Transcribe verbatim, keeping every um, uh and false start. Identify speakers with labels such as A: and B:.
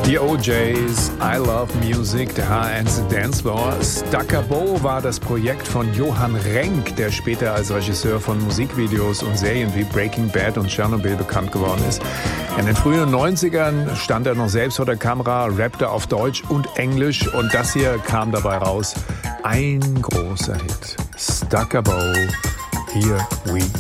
A: Die O Js, I Love Music, der H eins Dance Floor. Stuckabo war das Projekt von Johann Renck, der später als Regisseur von Musikvideos und Serien wie Breaking Bad und Tschernobyl bekannt geworden ist. In den frühen neunzigern stand er noch selbst vor der Kamera, rappte auf Deutsch und Englisch und das hier kam dabei raus. Ein großer Hit. Stuckabo, Here We